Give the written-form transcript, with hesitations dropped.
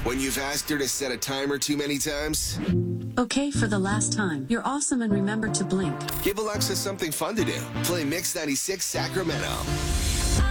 When you've asked her to set a timer too many times? Okay, for the last time. You're awesome and remember to blink. Give Alexa something fun to do. Play Mix 96 Sacramento.